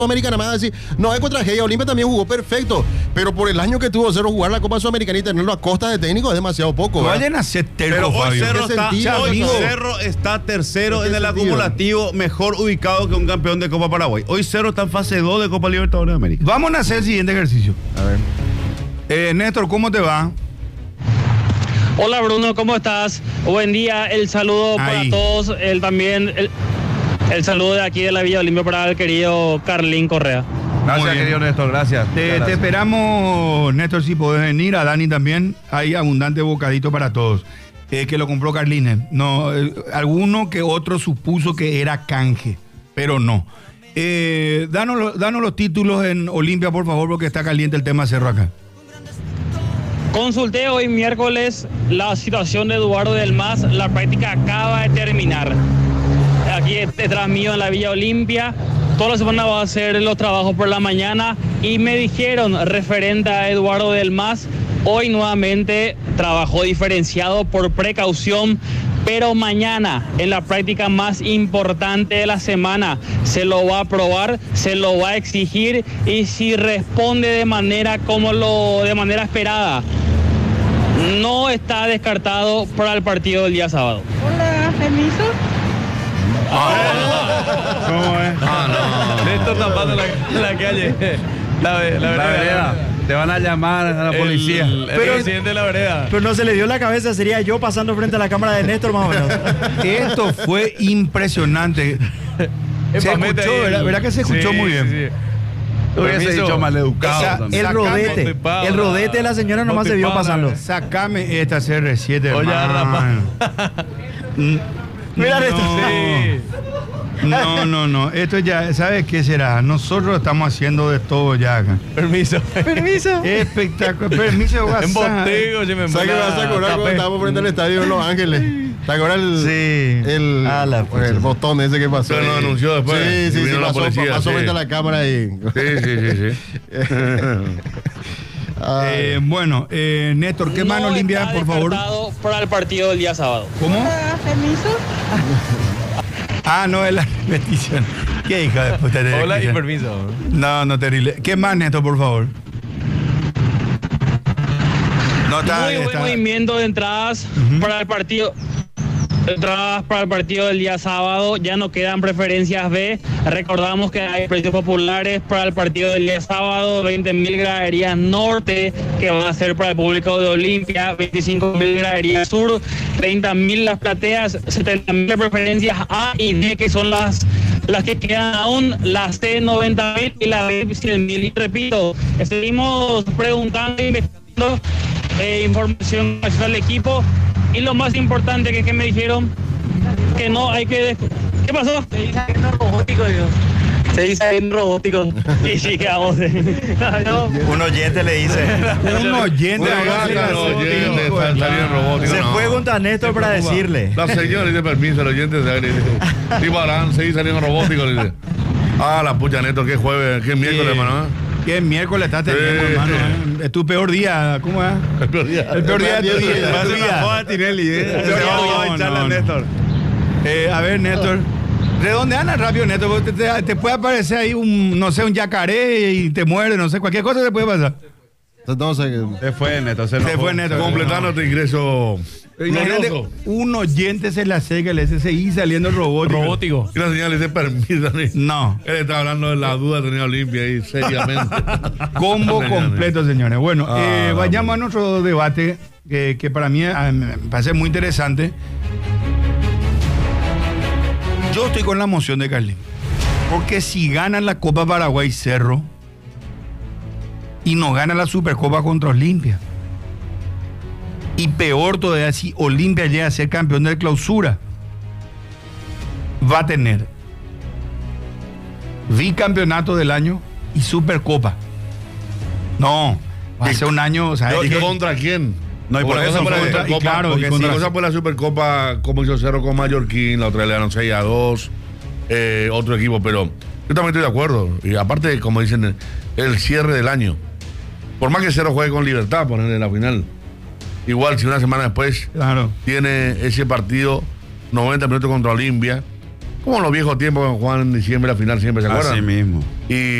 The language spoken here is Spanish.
Sudamericana, me vas a decir, no, es tragedia. Olimpia también jugó perfecto, pero por el año que tuvo Cerro jugar la Copa Sudamericana y tenerlo a costa de técnico es demasiado poco. No vayan a ser terco, Pero hoy Fabio. Cerro está tercero en el acumulativo, mejor ubicado que un campeón de Copa Paraguay. Hoy Cerro está en fase 2 de Copa Libertadores de América. Vamos a hacer el siguiente ejercicio. A ver. Néstor, ¿cómo te va? Hola Bruno, ¿cómo estás? Buen día, el saludo para todos, el saludo de aquí de la Villa Olimpia para el querido Carlín Correa. Gracias, querido Néstor, gracias. Te esperamos, Néstor, si podés venir, a Dani también, hay abundante bocadito para todos. Que lo compró Carlín. No, alguno que otro supuso que era canje, pero no. Danos los títulos en Olimpia, por favor, porque está caliente el tema Cerro acá. Consulté hoy miércoles la situación de Eduardo del Mas, la práctica acaba de terminar. Aquí detrás mío en la Villa Olimpia, toda la semana va a hacer los trabajos por la mañana y me dijeron, referente a Eduardo del Mas, hoy nuevamente trabajó diferenciado por precaución, pero mañana, en la práctica más importante de la semana, se lo va a probar, se lo va a exigir y si responde de manera esperada, no está descartado para el partido del día sábado. Hola, permiso. ¿Cómo es? Néstor tapando la calle. La vereda. Te van a llamar a la policía. El presidente de la vereda. Pero no se le dio la cabeza, sería yo pasando frente a la cámara de Néstor más o menos. Esto fue impresionante. Se escuchó, ¿verdad que se escuchó muy bien? Sí. Hubiese dicho maleducado. El rodete de la señora nomás se vio pasando. Sacame esta CR7, Oye, hermano. Mira esto. No. Esto ya, ¿sabes qué será? Nosotros estamos haciendo de todo ya acá. Permiso. Espectacular. Permiso, WhatsApp. En Botego, yo me ¿Sabes qué vas a acordar cuando estábamos frente al estadio de Los Ángeles? ¿Te acuerdas el botón ese que pasó? Se lo anunció después. Sí, la policía, pasó frente a la cámara y... Sí. Bueno, Néstor, ¿qué mano limpia, por favor? Para el partido del día sábado. ¿Cómo? Hola, permiso. No, es la repetición. ¿Qué hija de puta? Hola y permiso. No, terrible. ¿Qué más, Néstor, por favor? Muy buen movimiento de entradas para el partido. Entradas para el partido del día sábado, ya no quedan preferencias B. Recordamos que hay precios populares para el partido del día sábado, 20.000 graderías norte, que van a ser para el público de Olimpia, 25.000 graderías sur, 30.000 las plateas, 70.000 preferencias A y D, que son las que quedan aún, las C 90.000 y la B 100.000. Y repito, seguimos preguntando e investigando información al equipo. Y lo más importante que me dijeron que no hay que... ¿Qué pasó? Se dice que no es robótico, digo. Se dice en robótico. Y sí, quedamos. Un oyente le dice. Un oyente. Se fue junto a Néstor para decirle. La señora dice permiso, el oyente se dice. Y Barán seguir saliendo robótico, dice. La pucha, Néstor, qué jueves, qué miércoles, hermano. ¿Qué miércoles estás teniendo, hermano? Es tu peor día, ¿cómo es? El peor día. El peor día de tu vida. Va a ser una joda Tinelli, No. Néstor. A ver, Néstor. Redondeana rápido, Néstor. Te puede aparecer ahí un yacaré y te muere, no sé, cualquier cosa te puede pasar. Entonces, Se fue, Néstor. Se fue, Néstor. Completando tu ingreso. Imagínate, un oyente se le acerca y le dice, seguí saliendo robótico. Y la señora le dice permiso. No. Él está hablando de la duda de tenía Olimpia ahí, seriamente. Combo completo, señores. Bueno, vayamos a nuestro debate, que para mí me parece muy interesante. Yo estoy con la moción de Carlín. Porque si ganan la Copa Paraguay Cerro y no gana la Supercopa contra Olimpia, y peor todavía, si Olimpia llega a ser campeón de clausura, va a tener bicampeonato del año y Supercopa. No, va a ser un año... O sea, ¿Y contra quién? No, y por eso por la Supercopa, claro, porque si cosa por la Supercopa, como hizo Cerro con Mallorquín, la otra le ganó 6-2, otro equipo, pero yo también estoy de acuerdo. Y aparte, como dicen, el cierre del año. Por más que Cerro juegue con Libertad, ponerle la final. Igual, si una semana después tiene ese partido, 90 minutos contra Olimpia, Como en los viejos tiempos que jugaban en diciembre la final siempre, ¿se acuerdan? Así mismo. Y